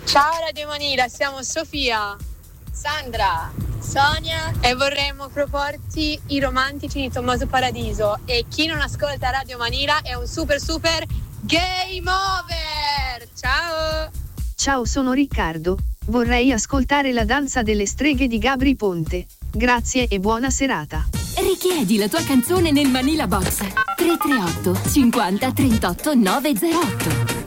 Ciao Radio Manila, siamo Sofia, Sandra, Sonia e vorremmo proporti I Romantici di Tommaso Paradiso. E chi non ascolta Radio Manila è un super game over. Ciao! Ciao, sono Riccardo. Vorrei ascoltare La danza delle streghe di Gabri Ponte. Grazie e buona serata. Richiedi la tua canzone nel Manila Box 338 50 38 908.